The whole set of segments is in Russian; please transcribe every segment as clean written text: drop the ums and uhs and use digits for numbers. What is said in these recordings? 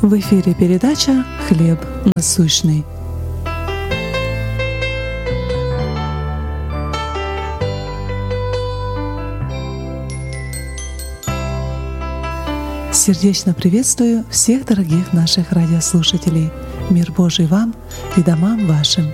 В эфире передача «Хлеб насущный». Сердечно приветствую всех дорогих наших радиослушателей. Мир Божий вам и домам вашим.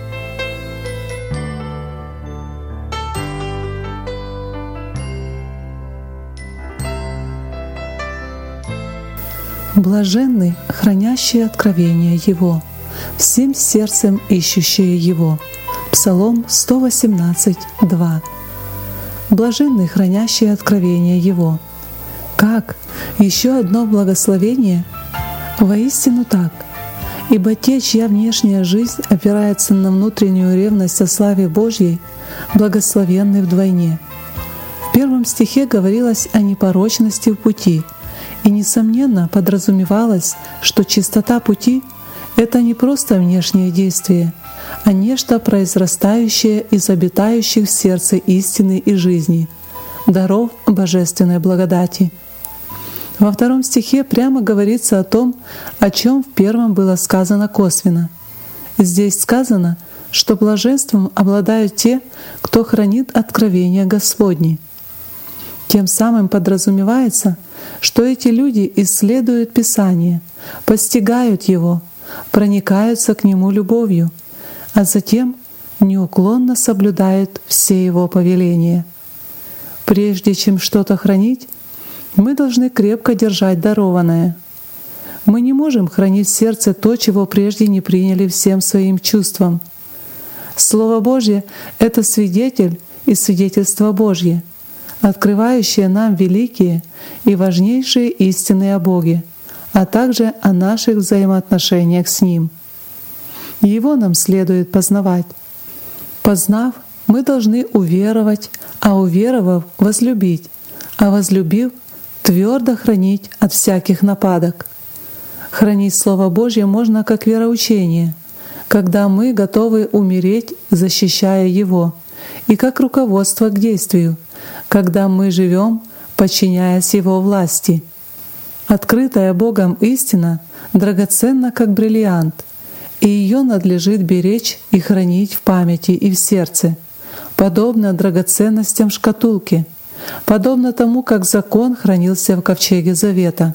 Блаженны, хранящие откровение Его, всем сердцем ищущие Его. Псалом 118, 2. Блаженны, хранящие откровение Его. Как? Еще одно благословение? Воистину так. Ибо те, чья внешняя жизнь опирается на внутреннюю ревность о славе Божьей, благословенны вдвойне. В первом стихе говорилось о непорочности в пути, и, несомненно, подразумевалось, что чистота пути — это не просто внешнее действие, а нечто произрастающее из обитающих в сердце истины и жизни, даров божественной благодати. Во втором стихе прямо говорится о том, о чем в первом было сказано косвенно. Здесь сказано, что блаженством обладают те, кто хранит откровение Господне. Тем самым подразумевается, что эти люди исследуют Писание, постигают его, проникаются к нему любовью, а затем неуклонно соблюдают все его повеления. Прежде чем что-то хранить, мы должны крепко держать дарованное. Мы не можем хранить в сердце то, чего прежде не приняли всем своим чувствам. Слово Божье — это свидетель и свидетельство Божье, открывающее нам великие и важнейшие истины о Боге, а также о наших взаимоотношениях с Ним. Его нам следует познавать. Познав, мы должны уверовать, а уверовав — возлюбить, а возлюбив — твердо хранить от всяких нападок. Хранить Слово Божье можно как вероучение, когда мы готовы умереть, защищая его, и как руководство к действию, когда мы живем, подчиняясь Его власти. Открытая Богом истина драгоценна, как бриллиант, и ее надлежит беречь и хранить в памяти и в сердце, подобно драгоценностям в шкатулке, подобно тому, как закон хранился в ковчеге Завета.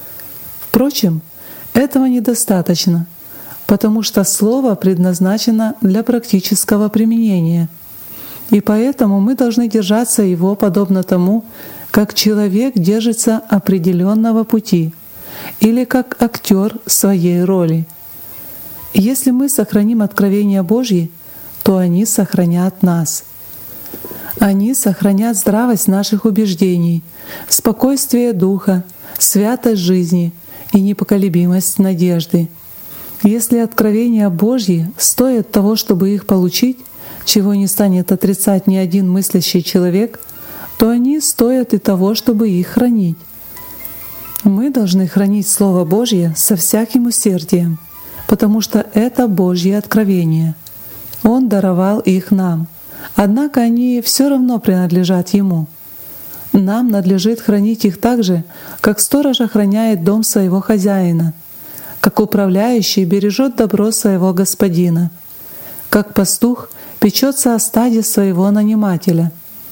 Впрочем, этого недостаточно, потому что Слово предназначено для практического применения, и поэтому мы должны держаться его подобно тому, как человек держится определенного пути или как актер своей роли. Если мы сохраним откровения Божьи, то они сохранят нас. Они сохранят здравость наших убеждений, спокойствие духа, святость жизни и непоколебимость надежды. Если откровения Божьи стоят того, чтобы их получить, чего не станет отрицать ни один мыслящий человек, то они стоят и того, чтобы их хранить. Мы должны хранить Слово Божье со всяким усердием, потому что это Божьи откровения. Он даровал их нам. Однако они все равно принадлежат Ему. Нам надлежит хранить их так же, как сторож охраняет дом своего хозяина, как управляющий бережет добро своего господина, как пастух печется о стаде своего нанимателя.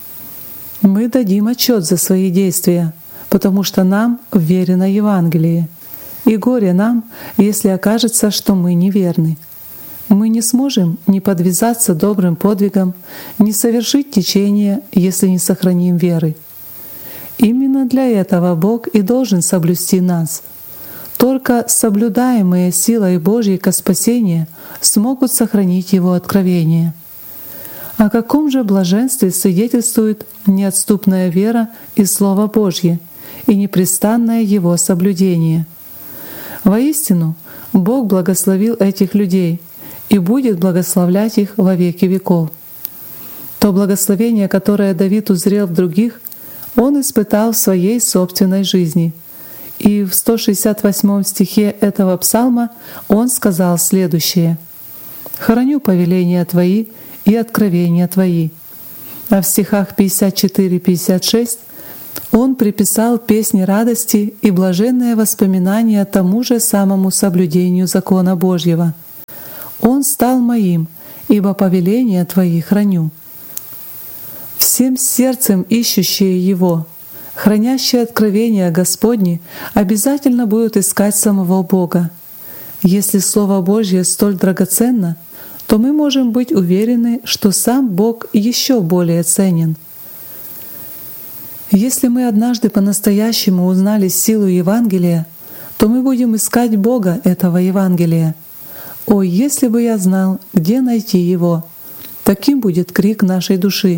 Мы дадим отчет за свои действия, потому что нам вверено Евангелие, и горе нам, если окажется, что мы неверны. Мы не сможем ни подвязаться добрым подвигом, ни совершить течение, если не сохраним веры. Именно для этого Бог и должен соблюсти нас. Только соблюдаемые силой Божьей ко спасению смогут сохранить Его откровение. О каком же блаженстве свидетельствует неотступная вера и Слово Божье, и непрестанное Его соблюдение. Воистину, Бог благословил этих людей и будет благословлять их во веки веков. То благословение, которое Давид узрел в других, он испытал в своей собственной жизни. И в 168 стихе этого псалма он сказал следующее: «Храню повеления Твои и откровения Твои». А в стихах 54-56 Он приписал песни радости и блаженные воспоминания тому же самому соблюдению закона Божьего. Он стал моим, ибо повеления Твои храню. Всем сердцем ищущие Его, хранящие откровения Господни, обязательно будут искать самого Бога. Если Слово Божье столь драгоценно, то мы можем быть уверены, что сам Бог еще более ценен. Если мы однажды по-настоящему узнали силу Евангелия, то мы будем искать Бога этого Евангелия. «О, если бы я знал, где найти Его!» Таким будет крик нашей души.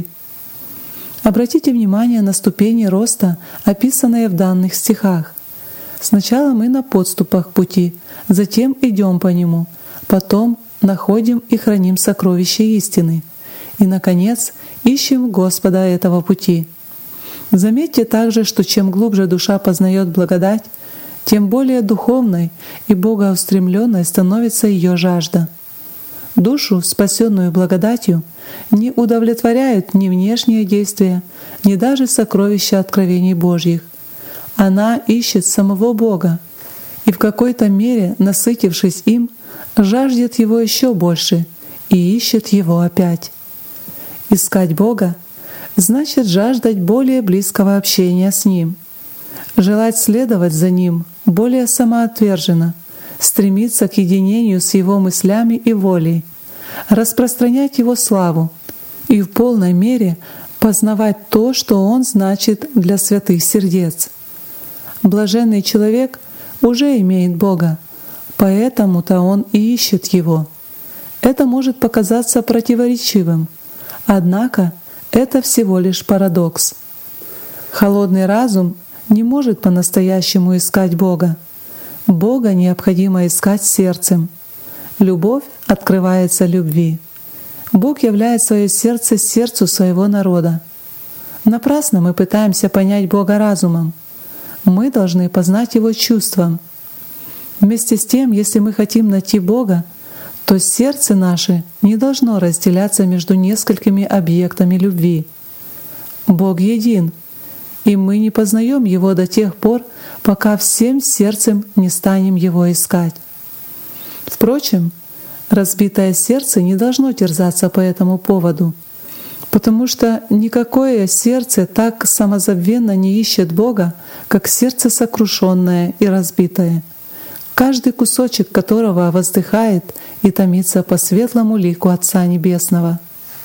Обратите внимание на ступени роста, описанные в данных стихах. Сначала мы на подступах пути, затем идем по нему, потом находим и храним сокровища истины, и, наконец, ищем Господа этого пути. Заметьте также, что чем глубже душа познает благодать, тем более духовной и богоустремленной становится ее жажда. Душу, спасенную благодатью, не удовлетворяют ни внешние действия, ни даже сокровища откровений Божьих. Она ищет самого Бога и в какой-то мере, насытившись им, жаждет Его еще больше и ищет Его опять. Искать Бога значит жаждать более близкого общения с Ним, желать следовать за Ним более самоотверженно, стремиться к единению с Его мыслями и волей, распространять Его славу и в полной мере познавать то, что Он значит для святых сердец. Блаженный человек уже имеет Бога, поэтому-то он и ищет Его. Это может показаться противоречивым, однако это всего лишь парадокс. Холодный разум не может по-настоящему искать Бога. Бога необходимо искать сердцем. Любовь открывается любви. Бог являет свое сердце сердцу своего народа. Напрасно мы пытаемся понять Бога разумом. Мы должны познать Его чувством. Вместе с тем, если мы хотим найти Бога, то сердце наше не должно разделяться между несколькими объектами любви. Бог един, и мы не познаем Его до тех пор, пока всем сердцем не станем Его искать. Впрочем, разбитое сердце не должно терзаться по этому поводу, потому что никакое сердце так самозабвенно не ищет Бога, как сердце сокрушенное и разбитое, каждый кусочек которого воздыхает и томится по светлому лику Отца Небесного.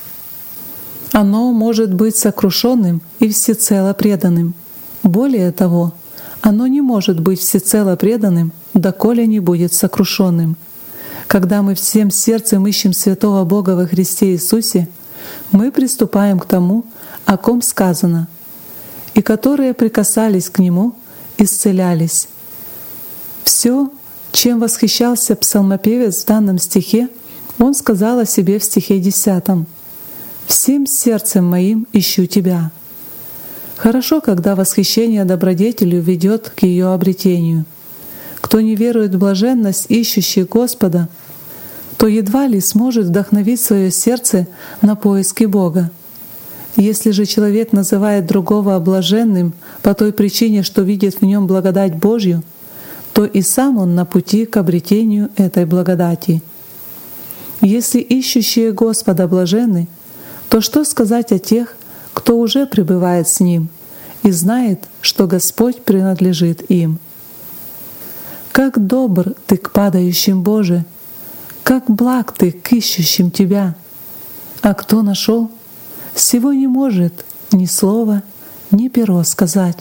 Оно может быть сокрушенным и всецело преданным. Более того, оно не может быть всецело преданным, доколе не будет сокрушенным. Когда мы всем сердцем ищем святого Бога во Христе Иисусе, мы приступаем к тому, о ком сказано, и которые прикасались к Нему, исцелялись. Все, чем восхищался псалмопевец в данном стихе, он сказал о себе в стихе 10: «Всем сердцем моим ищу Тебя». Хорошо, когда восхищение добродетелью ведет к ее обретению. Кто не верует в блаженность ищущих Господа, то едва ли сможет вдохновить свое сердце на поиски Бога. Если же человек называет другого блаженным по той причине, что видит в нем благодать Божью, то и сам он на пути к обретению этой благодати. Если ищущие Господа блаженны, то что сказать о тех, кто уже пребывает с Ним и знает, что Господь принадлежит им? Как добр Ты к падающим, Боже! Как благ Ты к ищущим Тебя! А кто нашел, сего не может ни слова, ни перо сказать.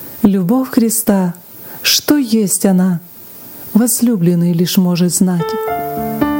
Любовь Христа, что есть она, возлюбленный лишь может знать.